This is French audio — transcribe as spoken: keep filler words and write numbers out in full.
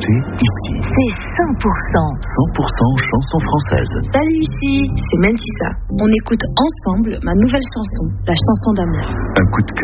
écoutez ici. C'est cent pour cent. cent pour cent chanson française. Salut, ici, c'est Mentissa. On écoute ensemble ma nouvelle chanson, la chanson d'amour. Un coup de cœur